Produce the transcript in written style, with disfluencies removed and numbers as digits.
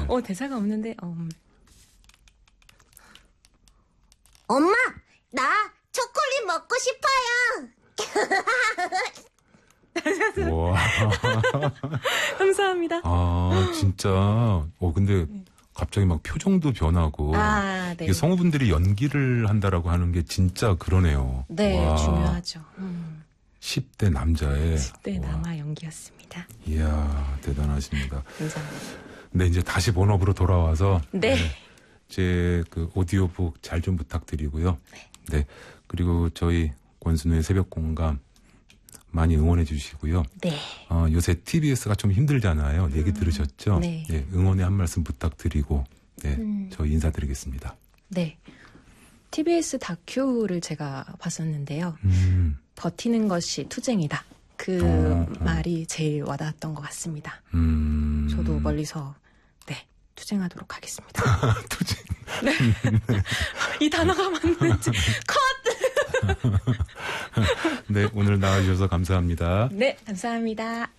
대사가 없는데, 엄마, 나 초콜릿 먹고 싶어요. 와. 감사합니다. 진짜. 근데 갑자기 막 표정도 변하고. 네. 이게 성우분들이 연기를 한다라고 하는 게 진짜 그러네요. 네, 와. 중요하죠. 10대 남자의 10대 남아 연기였습니다. 이야, 대단하십니다. 감사합니다. 네, 이제 다시 본업으로 돌아와서. 네. 제 그 오디오북 잘 좀 부탁드리고요. 네. 그리고 저희 권순우의 새벽 공감 많이 응원해 주시고요. 네. 요새 TBS가 좀 힘들잖아요. 얘기 들으셨죠? 네. 응원의 한 말씀 부탁드리고, 네. 저희 인사드리겠습니다. 네. TBS 다큐를 제가 봤었는데요. 버티는 것이 투쟁이다. 그 말이 제일 와닿았던 것 같습니다. 저도 멀리서 투쟁하도록 하겠습니다. 투쟁. 네. 이 단어가 맞는지 컷! 네, 오늘 나와주셔서 감사합니다. 네, 감사합니다.